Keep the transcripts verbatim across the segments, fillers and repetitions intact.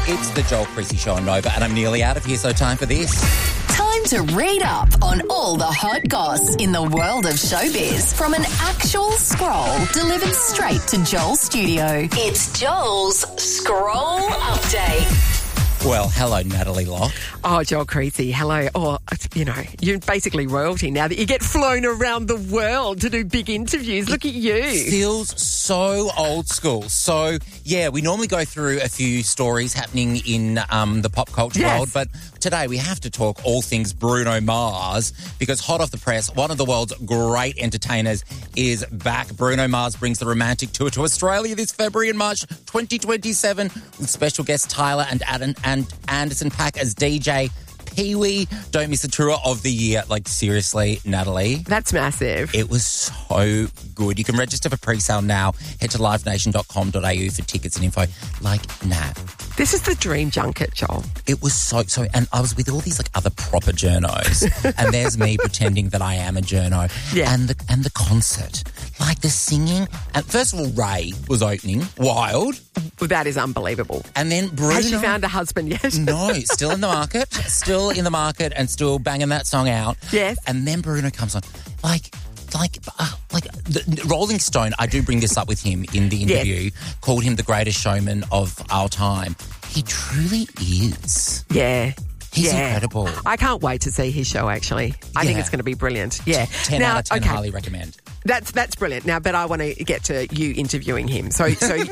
It's the Joel Creasy Show on Nova, and I'm nearly out of here, so time for this. Time to read up on all the hot goss in the world of showbiz from an actual scroll delivered straight to Joel's studio. It's Joel's Scroll Update. Well, hello, Natalie Locke. Oh, Joel Creasy, hello. Oh, you know, you're basically royalty now that you get flown around the world to do big interviews. Look at you. Feels so old school. So, yeah, we normally go through a few stories happening in um, the pop culture Yes. world, but today we have to talk all things Bruno Mars because hot off the press, one of the world's great entertainers is back. Bruno Mars brings the romantic tour to Australia this February and March twenty twenty-seven with special guests Tyler and Adam and Anderson .Paak as D J Pee-wee. Don't miss the tour of the year. Like, seriously, Natalie. That's massive. It was so good. You can register for pre-sale now. Head to live nation dot com dot a u for tickets and info. Like, Nat. This is the dream junket, Joel. It was so, so, and I was with all these like other proper journos, and there's me pretending that I am a journo. Yeah. And the and the concert, like the singing. And first of all, Ray was opening, wild, That is unbelievable. and then Bruno. Has she found a husband yet? No, still in the market, still in the market, and still banging that song out. Yes. And then Bruno comes on, like. Like, uh, like the Rolling Stone, I do bring this up with him in the interview, called him the greatest showman of our time. He truly is. Yeah. He's yeah. incredible. I can't wait to see his show, actually. I think Yeah. it's going to be brilliant. Yeah. ten now, out of ten, okay, highly recommend. That's that's brilliant. Now, but I want to get to you interviewing him. So, so,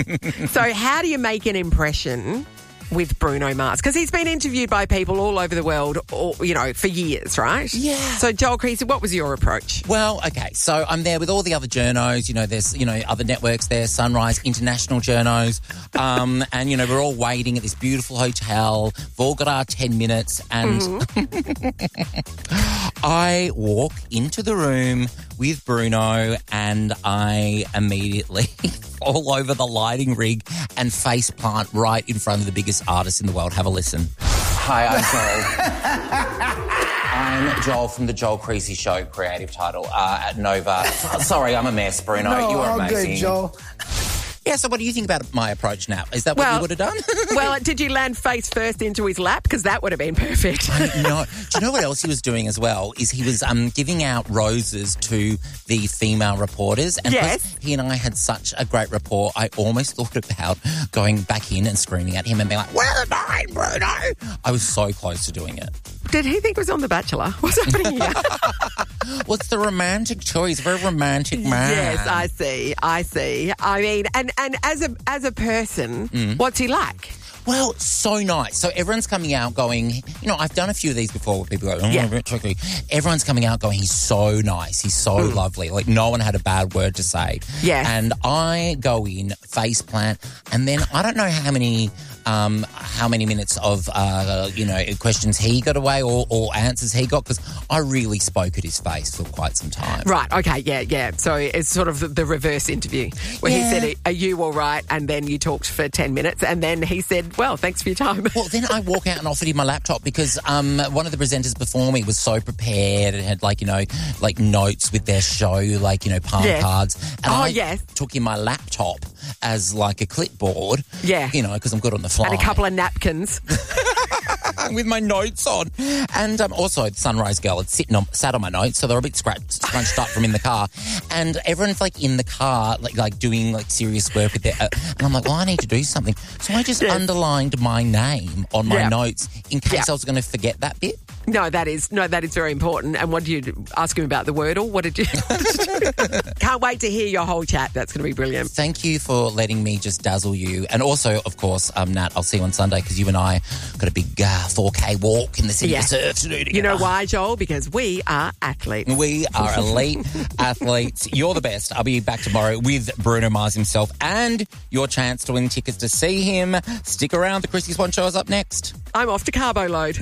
so, how do you make an impression with Bruno Mars? Because he's been interviewed by people all over the world, all, you know, for years, right? Yeah. So, Joel Creasy, what was your approach? Well, okay, so I'm there with all the other journos. You know, there's, you know, other networks there, Sunrise, international journos. Um, and, you know, we're all waiting at this beautiful hotel. We've all got our ten minutes. And Mm-hmm. I walk into the room with Bruno and I immediately fall over the lighting rig and face plant right in front of the biggest artist in the world. Have a listen. Hi, I'm Joel. I'm Joel from the Joel Creasy Show, creative title, uh, at Nova. Sorry, I'm a mess, Bruno. No, you are all amazing. good, Joel. Yeah, so what do you think about my approach now? Is that what Well- you would have done? Well, did you land face first into his lap? Because that would have been perfect. No. Do you know what else he was doing as well? Is he was um, giving out roses to the female reporters. And Yes. because he and I had such a great rapport, I almost thought about going back in and screaming at him and being like, "Where are mine, Bruno?" I was so close to doing it. Did he think it was on The Bachelor? What's happening here? Well, it's the romantic choice. Very romantic man. Yes, I see. I see. I mean, and, and as a as a person, Mm. what's he like? Well, so nice. So everyone's coming out going, you know, I've done a few of these before where people go, oh, Yeah. a bit tricky. Everyone's coming out going, he's so nice. He's so lovely. Like, no one had a bad word to say. Yes. And I go in, face plant, and then I don't know how many... Um, how many minutes of, uh, you know, questions he got away or, or answers he got, because I really spoke at his face for quite some time. Right, okay, yeah, yeah. So it's sort of the, the reverse interview where Yeah. he said, are you all right? And then you talked for ten minutes and then he said, well, thanks for your time. Well, then I walk out and offered him my laptop because um, one of the presenters before me was so prepared and had, like, you know, like notes with their show, like, you know, palm Yes. cards. And Oh, I yes. took him my laptop as, like, a clipboard. Yeah. You know, because I'm good on the fly. And a couple of napkins. with my notes on. And um, also, the Sunrise girl had sitting on, sat on my notes, so they're a bit scratched, scrunched up from in the car. And everyone's, like, in the car, like, like doing, like, serious work with their... Uh, and I'm like, well, I need to do something. So I just Yes. underlined my name on my Yeah. notes in case Yeah. I was going to forget that bit. No, that is no, that is very important. And what did you ask him about the Wordle? What did you? What did you do? Can't wait to hear your whole chat. That's going to be brilliant. Thank you for letting me just dazzle you. And also, of course, um, Nat, I'll see you on Sunday because you and I got a big uh, four K walk in the city Yeah. of surf to do together. You know why, Joel? Because we are athletes. We are elite athletes. You're the best. I'll be back tomorrow with Bruno Mars himself and your chance to win tickets to see him. Stick around. The Chrissy Swan Show is up next. I'm off to Carbo Load.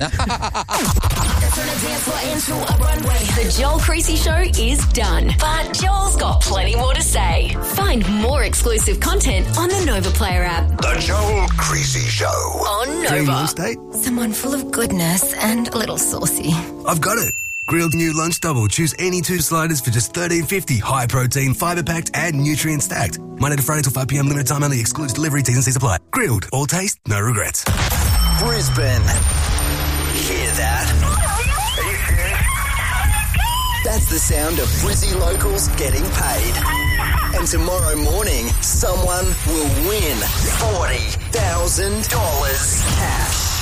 The Joel Creasy Show is done, but Joel's got plenty more to say. Find more exclusive content on the Nova Player app. The Joel Creasy Show. On Dream real Nova. estate? Someone full of goodness and a little saucy. I've got it. Grilled new lunch double. Choose any two sliders for just thirteen fifty. High protein, fibre packed, and nutrient stacked. Monday to Friday till five p.m. Limited time only. Excludes delivery. T's and C's apply. Grilled. All taste, no regrets. Brisbane. Hear that? Are you serious? That's the sound of Brizzy locals getting paid. And tomorrow morning, someone will win forty thousand dollars cash.